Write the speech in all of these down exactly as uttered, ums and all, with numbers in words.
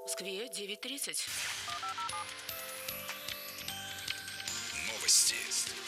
В Москве девять тридцать. Новости.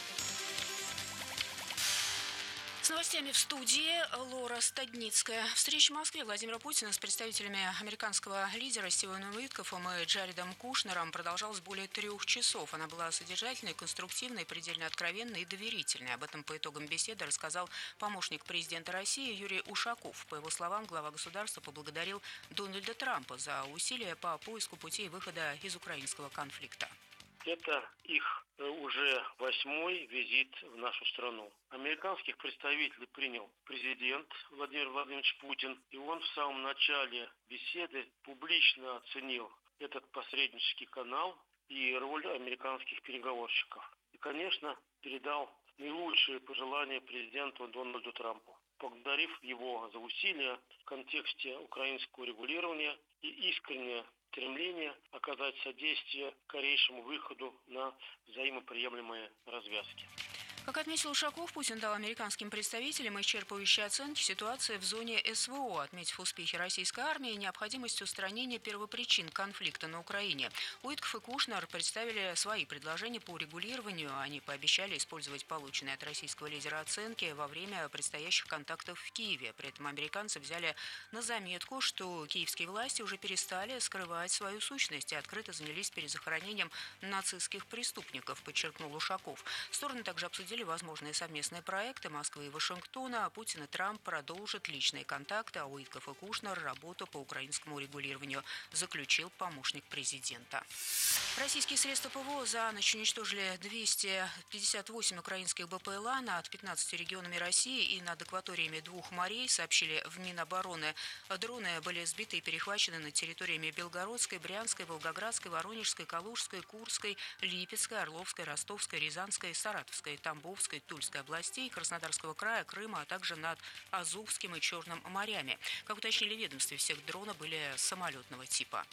С новостями в студии Лора Стадницкая. Встреча в Москве Владимира Путина с представителями американского лидера Стивеном Уиткофом и Джаредом Кушнером продолжалась более трех часов. Она была содержательной, конструктивной, предельно откровенной и доверительной. Об этом по итогам беседы рассказал помощник президента России Юрий Ушаков. По его словам, глава государства поблагодарил Дональда Трампа за усилия по поиску путей выхода из украинского конфликта. Это их уже восьмой визит в нашу страну. Американских представителей принял президент Владимир Владимирович Путин, и он в самом начале беседы публично оценил этот посреднический канал и роль американских переговорщиков. И, конечно, передал наилучшие пожелания президенту Дональду Трампу, поблагодарив его за усилия в контексте украинского регулирования и искреннее стремление оказать содействие скорейшему выходу на взаимоприемлемые развязки. Как отметил Ушаков, Путин дал американским представителям исчерпывающие оценки ситуации в зоне СВО, отметив успехи российской армии и необходимость устранения первопричин конфликта на Украине. Уиткоф и Кушнер представили свои предложения по урегулированию. Они пообещали использовать полученные от российского лидера оценки во время предстоящих контактов в Киеве. При этом американцы взяли на заметку, что киевские власти уже перестали скрывать свою сущность и открыто занялись перезахоронением нацистских преступников, подчеркнул Ушаков. Стороны также обсудили возможные совместные проекты Москвы и Вашингтона. Путин и Трамп продолжат личные контакты, а Уиткоф и Кушнер – работу по украинскому регулированию, заключил помощник президента. Российские средства ПВО за ночь уничтожили двести пятьдесят восемь украинских БПЛА над пятнадцатью регионами России и над акваториями двух морей, сообщили в Минобороны. Дроны были сбиты и перехвачены над территориями Белгородской, Брянской, Волгоградской, Воронежской, Калужской, Курской, Липецкой, Орловской, Ростовской, Рязанской, Саратовской, Тамбовской, Тульской областей, Краснодарского края, Крыма, а также над Азовским и Черным морями. Как уточнили в ведомстве, всех дроны были самолетного типа.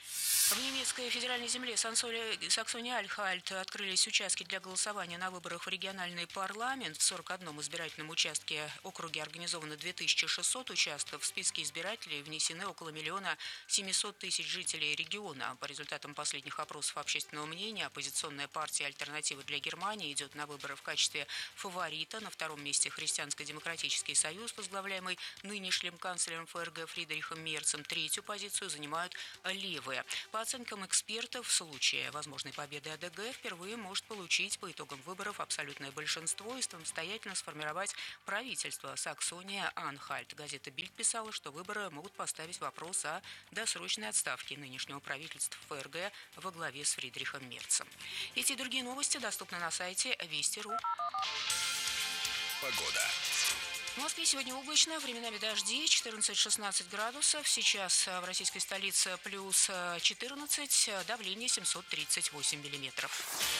В немецкой федеральной земле Саксония-Анхальт открылись участки для голосования на выборах в региональный парламент. В сорок одном избирательном участке округе организовано две тысячи шестьсот участков. В списке избирателей внесены около миллиона семисот тысяч жителей региона. По результатам последних опросов общественного мнения, оппозиционная партия «Альтернатива для Германии» идет на выборы в качестве фаворита. На втором месте Христианско-демократический союз, возглавляемый нынешним канцлером ФРГ Фридрихом Мерцем. Третью позицию занимают левые. По оценкам экспертов, в случае возможной победы АДГ впервые может получить по итогам выборов абсолютное большинство и самостоятельно сформировать правительство. Саксония-Анхальт. Газета «Бильд» писала, что выборы могут поставить вопрос о досрочной отставке нынешнего правительства ФРГ во главе с Фридрихом Мерцем. Эти и другие новости доступны на сайте Вести точка ру. Погода. В Москве сегодня облачно, временами дожди, четырнадцать-шестнадцать градусов. Сейчас в российской столице плюс четырнадцать, давление семьсот тридцать восемь миллиметров.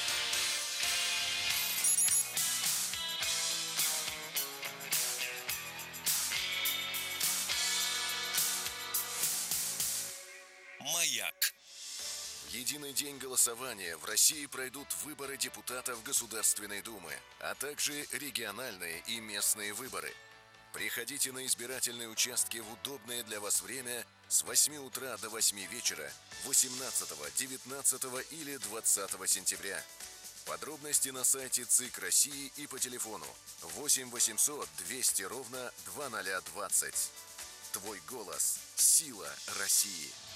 Маяк. В единый день голосования в России пройдут выборы депутатов Государственной Думы, а также региональные и местные выборы. Приходите на избирательные участки в удобное для вас время с восьми утра до восьми вечера восемнадцатого, девятнадцатого или двадцатого сентября. Подробности на сайте ЦИК России и по телефону восемь восемьсот двести ровно двадцать ноль двадцать. Твой голос – сила России.